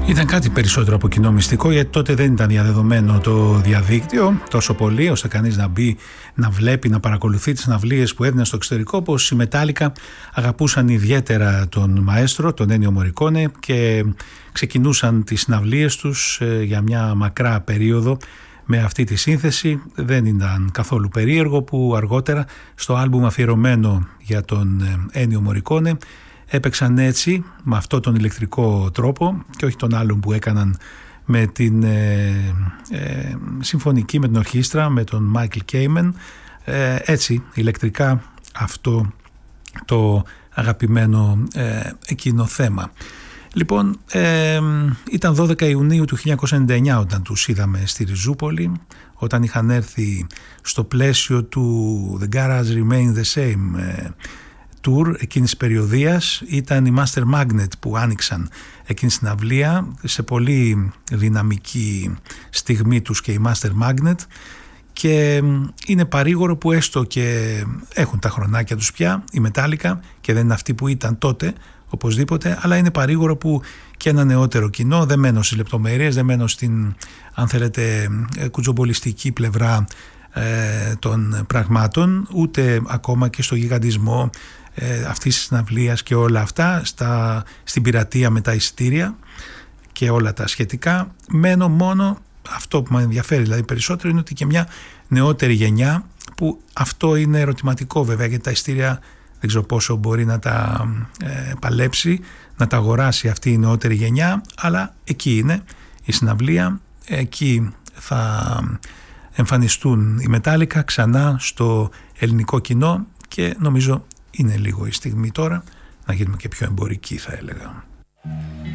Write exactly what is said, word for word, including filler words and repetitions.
Ήταν κάτι περισσότερο από κοινό μυστικό, γιατί τότε δεν ήταν διαδεδομένο το διαδίκτυο τόσο πολύ ώστε κανείς να μπει, να βλέπει, να παρακολουθεί τις συναυλίες που έδιναν στο εξωτερικό. Πως οι Metallica αγαπούσαν ιδιαίτερα τον μαέστρο, τον Ennio Morricone, και ξεκινούσαν τις συναυλίες τους για μια μακρά περίοδο με αυτή τη σύνθεση. Δεν ήταν καθόλου περίεργο που αργότερα στο άλμπουμ αφιερωμένο για τον Ennio Morricone έπαιξαν έτσι, με αυτό τον ηλεκτρικό τρόπο και όχι τον άλλον που έκαναν με την ε, ε, συμφωνική, με την ορχήστρα, με τον Μάικλ Κέιμεν, ε, έτσι ηλεκτρικά αυτό το αγαπημένο ε, εκείνο θέμα. Λοιπόν, ε, ήταν δώδεκα Ιουνίου του χίλια εννιακόσια ενενήντα εννιά όταν τους είδαμε στη Ριζούπολη, όταν είχαν έρθει στο πλαίσιο του The Garage Remain the Same ε, tour εκείνης της περιοδίας. Ήταν οι Master Magnet που άνοιξαν εκείνη την αυλία, σε πολύ δυναμική στιγμή τους και οι Master Magnet, και είναι παρήγορο που έστω και έχουν τα χρονάκια τους πια οι Metallica και δεν είναι αυτοί που ήταν τότε οπωσδήποτε, αλλά είναι παρήγορο που και ένα νεότερο κοινό, δεν μένω στις λεπτομέρειες, δεν μένω στην, αν θέλετε, κουτζομπολιστική πλευρά ε, των πραγμάτων, ούτε ακόμα και στο γιγαντισμό ε, αυτής της συναυλίας και όλα αυτά, στα, στην πειρατεία με τα εισιτήρια και όλα τα σχετικά. Μένω μόνο αυτό που με ενδιαφέρει δηλαδή περισσότερο, είναι ότι και μια νεότερη γενιά, που αυτό είναι ερωτηματικό βέβαια, γιατί τα εισιτήρια δεν ξέρω πόσο μπορεί να τα ε, παλέψει, να τα αγοράσει αυτή η νεότερη γενιά, αλλά εκεί είναι η συναυλία, εκεί θα εμφανιστούν οι Metallica ξανά στο ελληνικό κοινό, και νομίζω είναι λίγο η στιγμή τώρα να γίνουμε και πιο εμπορικοί, θα έλεγα.